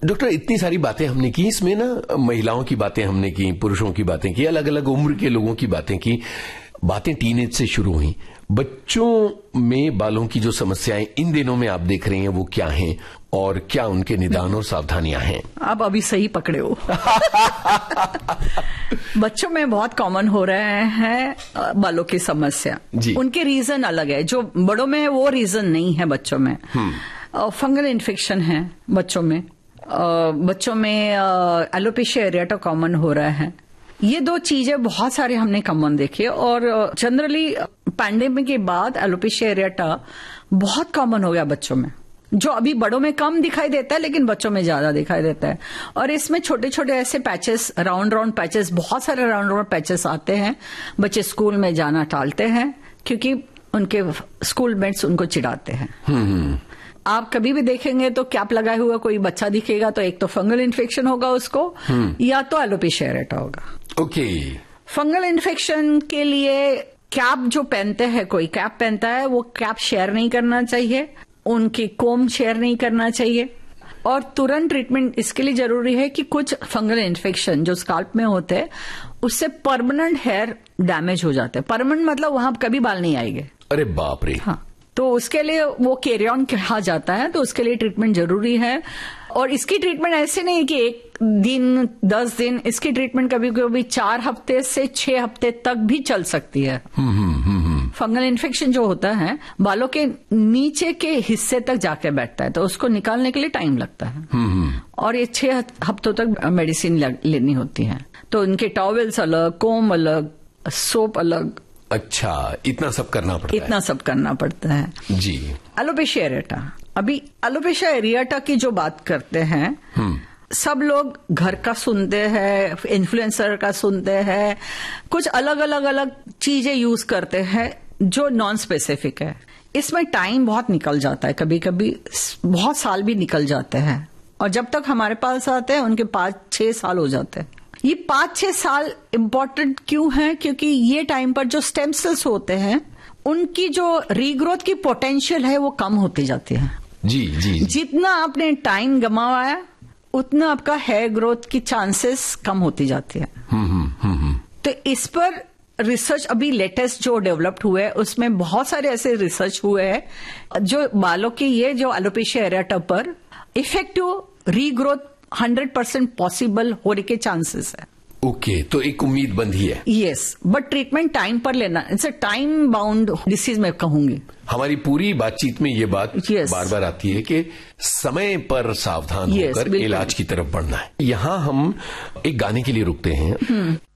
Doctor, इतनी सारी बातें हमने की, इसमें ना महिलाओं की बातें हमने की, पुरुषों की बातें की, अलग अलग उम्र के लोगों की बातें की, बातें टीनेज से शुरू हुई। बच्चों में बालों की जो समस्याएं इन दिनों में आप देख रही हैं वो क्या हैं और क्या उनके निदान और सावधानियां हैं? आप अभी सही पकड़े हो। बच्चों में बहुत कॉमन हो रहे हैं बालों की समस्या। उनके रीजन अलग है, जो बड़ों में है वो रीजन नहीं है बच्चों में। फंगल इन्फेक्शन है बच्चों में, बच्चों में एलोपेशिया एरिएटा कॉमन हो रहा है। ये दो चीजें बहुत सारे हमने कॉमन देखे, और जनरली पैंडेमिक के बाद एलोपेशिया एरिएटा बहुत कॉमन हो गया बच्चों में, जो अभी बड़ों में कम दिखाई देता है लेकिन बच्चों में ज्यादा दिखाई देता है। और इसमें छोटे छोटे ऐसे पैचेस, राउंड राउंड पैचेस, बहुत सारे राउंड राउंड पैचेस आते हैं। बच्चे स्कूल में जाना टालते हैं क्योंकि उनके स्कूल मेट्स उनको चिढ़ाते हैं। आप कभी भी देखेंगे तो कैप लगाए हुआ कोई बच्चा दिखेगा तो एक तो फंगल इन्फेक्शन होगा उसको, या तो एलोपेशिया एरिएटा होगा। ओके। फंगल इन्फेक्शन के लिए कैप जो पहनते हैं, कोई कैप पहनता है, वो कैप शेयर नहीं करना चाहिए, उनकी कोम शेयर नहीं करना चाहिए। और तुरंत ट्रीटमेंट इसके लिए जरूरी है कि कुछ फंगल इन्फेक्शन जो स्काल्प में होते हैं उससे परमानेंट हेयर डैमेज हो जाते हैं। परमानेंट मतलब वहां कभी बाल नहीं आएंगे। अरे बाप रे। हाँ, तो उसके लिए वो कैरी ऑन कहा जाता है, तो उसके लिए ट्रीटमेंट जरूरी है। और इसकी ट्रीटमेंट ऐसे नहीं कि 1 दिन 10 दिन, इसकी ट्रीटमेंट कभी कभी 4 हफ्ते से 6 हफ्ते तक भी चल सकती है। फंगल इन्फेक्शन जो होता है बालों के नीचे के हिस्से तक जाके बैठता है, तो उसको निकालने के लिए टाइम लगता है। और ये 6 हफ्तों तक मेडिसिन लेनी होती है। तो उनके टॉवेल्स अलग, कोम अलग, सोप अलग। अच्छा, इतना सब करना पड़ता है? इतना सब करना पड़ता है जी। एलोपेशिया एरिएटा, अभी एलोपेशिया एरिएटा की जो बात करते हैं, सब लोग घर का सुनते हैं, इन्फ्लुएंसर का सुनते हैं, कुछ अलग अलग चीजें यूज करते हैं जो नॉन स्पेसिफिक है। इसमें टाइम बहुत निकल जाता है, कभी कभी बहुत साल भी निकल जाते हैं, और जब तक हमारे पास आते हैं उनके 5-6 साल हो जाते हैं। ये 5-6 साल इम्पोर्टेंट क्यों है? क्योंकि ये टाइम पर जो स्टेम सेल्स होते हैं उनकी जो रीग्रोथ की पोटेंशियल है वो कम होती जाती है। जी जी। जितना आपने टाइम गंवाया उतना आपका हेयर ग्रोथ की चांसेस कम होती जाती है। तो इस पर रिसर्च अभी लेटेस्ट जो डेवलप्ड हुए हैं उसमें बहुत सारे ऐसे रिसर्च हुए हैं जो बालों की ये जो एलोपेशिया एरिएटा पर इफेक्टिव रीग्रोथ 100% पॉसिबल होने के चांसेस है। ओके, तो एक उम्मीद बंधी है। यस, बट ट्रीटमेंट टाइम पर लेना, it's a time bound disease मैं कहूंगी। हमारी पूरी बातचीत में ये बात बार बार आती है कि समय पर सावधान होकर इलाज की तरफ बढ़ना है। यहाँ हम एक गाने के लिए रुकते हैं।